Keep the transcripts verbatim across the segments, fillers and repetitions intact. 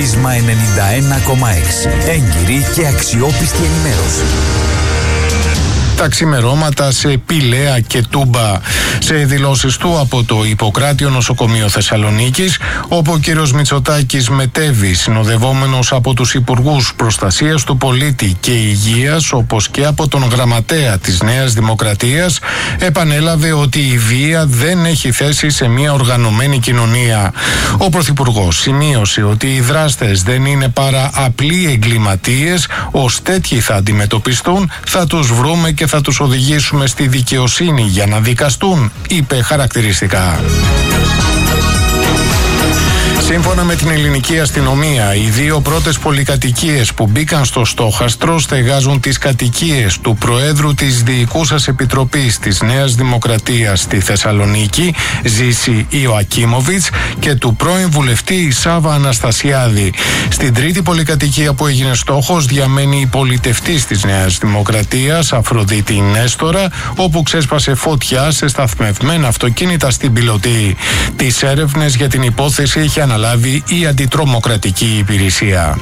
Πρίσμα ενενήντα ένα κόμμα έξι. Έγκυρη και αξιόπιστη ενημέρωση. Τα ξημερώματα σε Πηλαία και Τούμπα. Σε δηλώσεις του από το Ιπποκράτιο Νοσοκομείο Θεσσαλονίκης, όπου ο κύριος Μητσοτάκης μετέβη συνοδευόμενος από τους Υπουργούς Προστασίας του Πολίτη και Υγείας, όπως και από τον Γραμματέα της Νέας Δημοκρατίας, επανέλαβε ότι η βία δεν έχει θέση σε μια οργανωμένη κοινωνία. Ο Πρωθυπουργός σημείωσε ότι οι δράστες δεν είναι παρά απλοί εγκληματίες, ως τέτοιοι θα αντιμετωπιστούν, θα τους βρούμε και θα τους οδηγήσουμε στη δικαιοσύνη για να δικαστούν, είπε χαρακτηριστικά. Σύμφωνα με την ελληνική αστυνομία, οι δύο πρώτες πολυκατοικίες που μπήκαν στο στόχαστρο στεγάζουν τις κατοικίες του Προέδρου της Διοικούσας Επιτροπής της Νέας Δημοκρατίας στη Θεσσαλονίκη, Ζήση Ιωακίμοβιτς, και του πρώην βουλευτή Σάβα Αναστασιάδη. Στην τρίτη πολυκατοικία που έγινε στόχος διαμένει η πολιτευτής της Νέας Δημοκρατίας, Αφροδίτη Νέστορα, όπου ξέσπασε φωτιά σε σταθμευμένα αυτοκίνητα στην Πιλωτή. Τις έρευνες για την υπόθεση έχει αναλάβει η Αντιτρομοκρατική Υπηρεσία.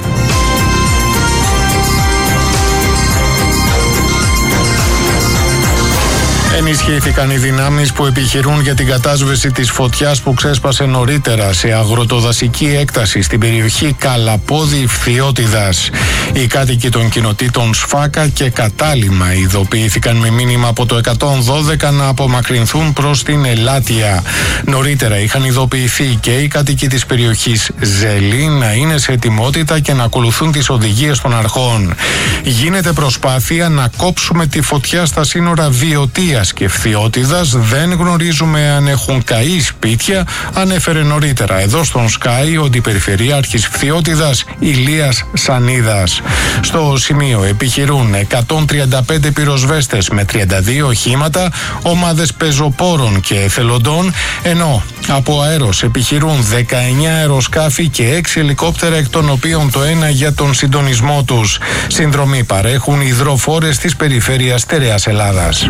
Ενισχύθηκαν οι δυνάμεις που επιχειρούν για την κατάσβεση της φωτιάς που ξέσπασε νωρίτερα σε αγροτοδασική έκταση στην περιοχή Καλαπόδη Φθιώτιδας. Οι κάτοικοι των κοινοτήτων Σφάκα και Κατάλημα ειδοποιήθηκαν με μήνυμα από το εκατόν δώδεκα να απομακρυνθούν προς την Ελάτια. Νωρίτερα είχαν ειδοποιηθεί και οι κάτοικοι της περιοχής Ζελή να είναι σε ετοιμότητα και να ακολουθούν τις οδηγίες των αρχών. Γίνεται προσπάθεια να κόψουμε τη φωτιά στα σύνορα Βιωτίας και Φθιώτιδας. Δεν γνωρίζουμε αν έχουν καεί σπίτια, ανέφερε νωρίτερα εδώ στον Sky ο αντιπεριφερειάρχης Φθιώτιδας Ηλίας Σανίδας. Στο σημείο επιχειρούν εκατόν τριάντα πέντε πυροσβέστες με τριάντα δύο οχήματα, ομάδες πεζοπόρων και εθελοντών, ενώ από αέρος επιχειρούν δεκαεννιά αεροσκάφη και έξι ελικόπτερα, εκ των οποίων το ένα για τον συντονισμό τους. Συνδρομή παρέχουν οι υδροφόρες της περιφέρειας Στερεάς Ελλάδας.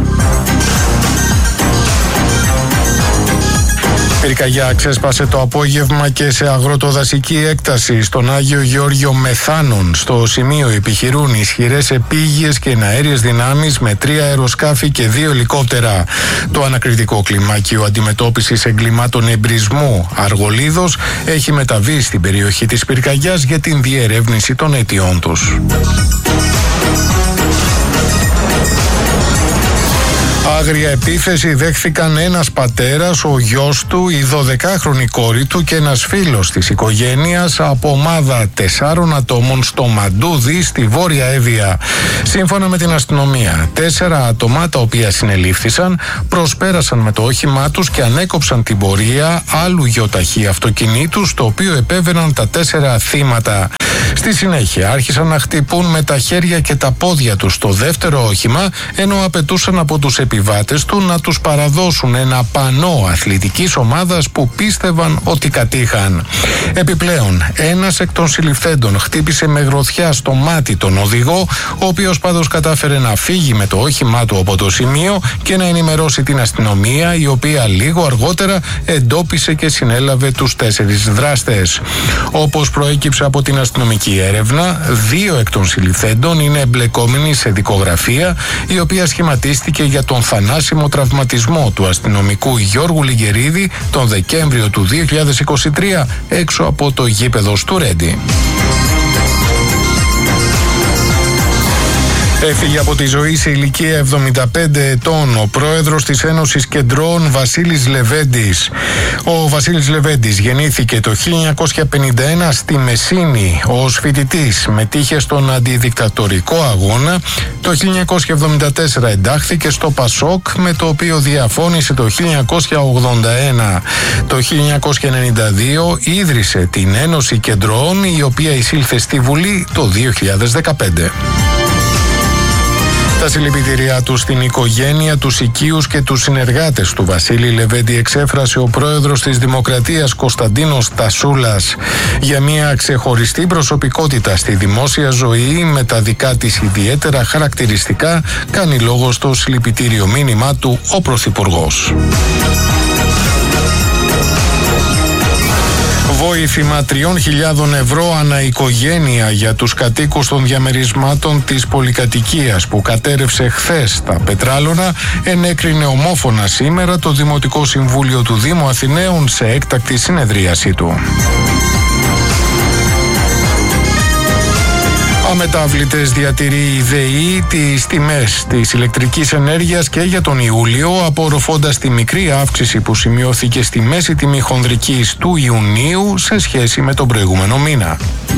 Πυρκαγιά ξέσπασε το απόγευμα και σε αγροτοδασική έκταση στον Άγιο Γεώργιο Μεθάνων. Στο σημείο επιχειρούν ισχυρές επίγειες και εναέριες δυνάμεις με τρία αεροσκάφη και δύο ελικόπτερα. Το ανακριτικό κλιμάκιο αντιμετώπισης εγκλημάτων εμπρισμού Αργολίδος έχει μεταβεί στην περιοχή της πυρκαγιάς για την διερεύνηση των αιτιών τους. Άγρια επίθεση δέχθηκαν ένας πατέρας, ο γιος του, η δωδεκάχρονη κόρη του και ένας φίλος της οικογένειας από ομάδα τεσσάρων ατόμων στο Μαντούδι στη Βόρεια Εύβοια. Σύμφωνα με την αστυνομία, τέσσερα άτομα τα οποία συνελήφθησαν προσπέρασαν με το όχημά τους και ανέκοψαν την πορεία άλλου γιοταχή αυτοκινήτου, στο οποίο επέβαιναν τα τέσσερα θύματα. Στη συνέχεια άρχισαν να χτυπούν με τα χέρια και τα πόδια τους το δεύτερο όχημα, ενώ απαιτούσαν από τους επιβάτες του να τους παραδώσουν ένα πανό αθλητικής ομάδας που πίστευαν ότι κατήχαν. Επιπλέον, ένας εκ των συλληφθέντων χτύπησε με γροθιά στο μάτι τον οδηγό, ο οποίος πάντως κατάφερε να φύγει με το όχημά του από το σημείο και να ενημερώσει την αστυνομία, η οποία λίγο αργότερα εντόπισε και συνέλαβε τους τέσσερις δράστες. Όπως προέκυψε από την αστυνομική έρευνα, δύο εκ των συλληφθέντων είναι εμπλεκόμενοι σε δικογραφία, η οποία σχηματίστηκε για τον θανάσιμο τραυματισμό του αστυνομικού Γιώργου Λιγκερίδη τον Δεκέμβριο του δύο χιλιάδες είκοσι τρία έξω από το γήπεδο του Ρέντι. Έφυγε από τη ζωή σε ηλικία εβδομήντα πέντε ετών ο πρόεδρος της Ένωσης Κεντρών Βασίλης Λεβέντης. Ο Βασίλης Λεβέντης γεννήθηκε το χίλια εννιακόσια πενήντα ένα στη Μεσίνη. Ως φοιτητής μετήχε στον αντιδικτατορικό αγώνα. Το χίλια εννιακόσια εβδομήντα τέσσερα εντάχθηκε στο Πασόκ, με το οποίο διαφώνησε το χίλια εννιακόσια ογδόντα ένα. Το χίλια εννιακόσια ενενήντα δύο ίδρυσε την Ένωση Κεντρών, η οποία εισήλθε στη Βουλή το δύο χιλιάδες δεκαπέντε. Τα συλληπιτήριά του στην οικογένεια, τους οικείους και τους συνεργάτες του Βασίλη Λεβέντη εξέφρασε ο πρόεδρος της Δημοκρατίας Κωνσταντίνος Τασούλας. Για μια ξεχωριστή προσωπικότητα στη δημόσια ζωή με τα δικά της ιδιαίτερα χαρακτηριστικά, κάνει λόγο στο συλληπιτήριο μήνυμά του ο Πρωθυπουργός. Βοήθημα τριών χιλιάδων ευρώ ανά οικογένεια για τους κατοίκους των διαμερισμάτων της πολυκατοικίας που κατέρευσε χθες στα Πετράλωνα ενέκρινε ομόφωνα σήμερα το Δημοτικό Συμβούλιο του Δήμου Αθηναίων σε έκτακτη συνεδρίαση του. Αμετάβλητες διατηρεί η ΔΕΗ τις τιμές της ηλεκτρικής ενέργειας και για τον Ιούλιο, απορροφώντας τη μικρή αύξηση που σημειώθηκε στη μέση τιμή χονδρικής του Ιουνίου σε σχέση με τον προηγούμενο μήνα.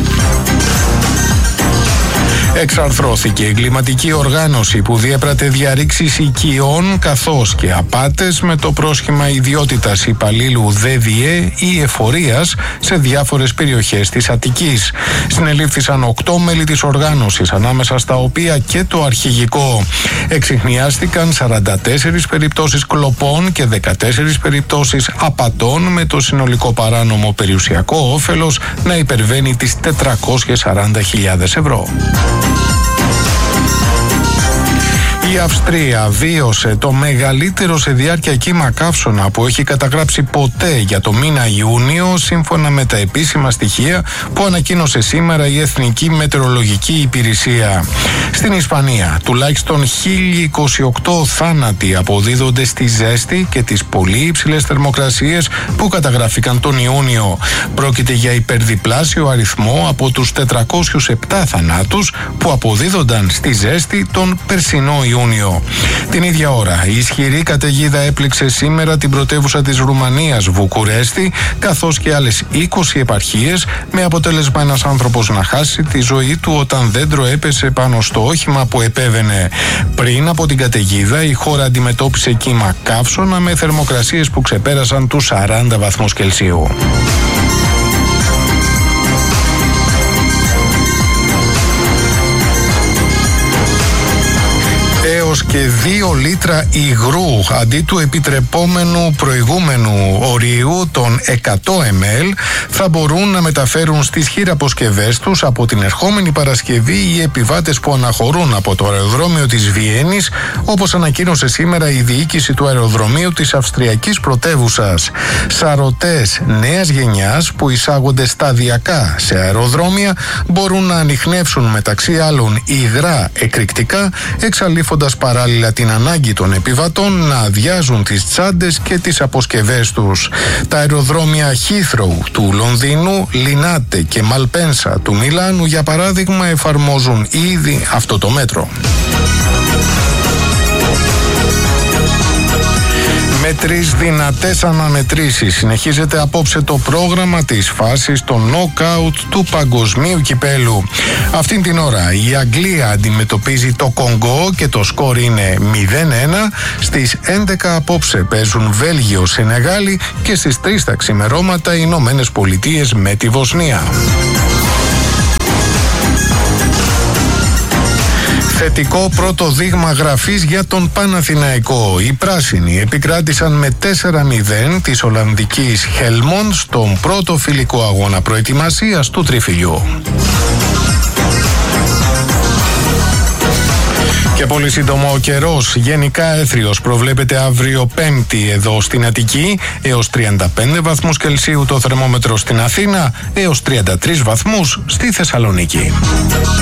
Εξαρθρώθηκε εγκληματική οργάνωση που διέπρατε διαρρήξεις οικειών καθώς και απάτες με το πρόσχημα ιδιότητας υπαλλήλου ΔΕΔΙΕ ή εφορίας σε διάφορες περιοχές της Αττικής. Συνελήφθησαν οκτώ μέλη της οργάνωσης, ανάμεσα στα οποία και το αρχηγικό. Εξιχνιάστηκαν σαράντα τέσσερις περιπτώσεις κλοπών και δεκατέσσερις περιπτώσεις απατών, με το συνολικό παράνομο περιουσιακό όφελος να υπερβαίνει τις τετρακόσιες σαράντα χιλιάδες ευρώ. Η Αυστρία βίωσε το μεγαλύτερο σε διάρκεια κύμα καύσωνα που έχει καταγράψει ποτέ για το μήνα Ιούνιο, σύμφωνα με τα επίσημα στοιχεία που ανακοίνωσε σήμερα η Εθνική Μετεωρολογική Υπηρεσία. Στην Ισπανία, τουλάχιστον χίλια είκοσι οκτώ θάνατοι αποδίδονται στη ζέστη και τις πολύ υψηλές θερμοκρασίες που καταγράφηκαν τον Ιούνιο. Πρόκειται για υπερδιπλάσιο αριθμό από τους τετρακόσιους επτά θανάτους που αποδίδονταν στη ζέστη τον περσινό Ιούνιο. Ιούνιο. Την ίδια ώρα, η ισχυρή καταιγίδα έπληξε σήμερα την πρωτεύουσα της Ρουμανίας, Βουκουρέστη, καθώς και άλλες είκοσι επαρχίες, με αποτέλεσμα ένας άνθρωπος να χάσει τη ζωή του όταν δέντρο έπεσε πάνω στο όχημα που επέβαινε. Πριν από την καταιγίδα, η χώρα αντιμετώπισε κύμα καύσωνα με θερμοκρασίες που ξεπέρασαν τους σαράντα βαθμούς Κελσίου. Και δύο λίτρα υγρού αντί του επιτρεπόμενου προηγούμενου ορίου των εκατό μιλιλίτρα θα μπορούν να μεταφέρουν στις χειραποσκευές τους από την ερχόμενη Παρασκευή οι επιβάτες που αναχωρούν από το αεροδρόμιο της Βιέννης, όπως ανακοίνωσε σήμερα η διοίκηση του αεροδρομίου της Αυστριακής πρωτεύουσας. Σαρωτές νέας γενιάς που εισάγονται σταδιακά σε αεροδρόμια μπορούν να ανιχνεύσουν μεταξύ άλλων υγρά εκρηκτικά, εξαλείφοντας παράλληλα την ανάγκη των επιβατών να αδειάζουν τις τσάντες και τις αποσκευές τους. Τα αεροδρόμια Heathrow του Λονδίνου, Λινάτε και Μαλπένσα του Μιλάνου, για παράδειγμα, εφαρμόζουν ήδη αυτό το μέτρο. Με τρεις δυνατές αναμετρήσεις συνεχίζεται απόψε το πρόγραμμα της φάσης των νοκάουτ του Παγκοσμίου Κυπέλου. Αυτήν την ώρα η Αγγλία αντιμετωπίζει το Κονγκό και το σκορ είναι μηδέν ένα. Στις έντεκα απόψε παίζουν Βέλγιο, Σενεγάλη και στις τρεις τα ξημερώματα οι Ηνωμένες Πολιτείες με τη Βοσνία. Θετικό πρώτο δείγμα γραφής για τον Παναθηναϊκό. Οι πράσινοι επικράτησαν με τέσσερα μηδέν της Ολλανδικής Χέλμοντ στον πρώτο φιλικό αγώνα προετοιμασίας του τριφυλιού. Και πολύ σύντομο ο καιρός. Γενικά έθριος προβλέπεται αύριο Πέμπτη εδώ στην Αττική, έως τριάντα πέντε βαθμούς Κελσίου το θερμόμετρο στην Αθήνα, έως τριάντα τρεις βαθμούς στη Θεσσαλονίκη.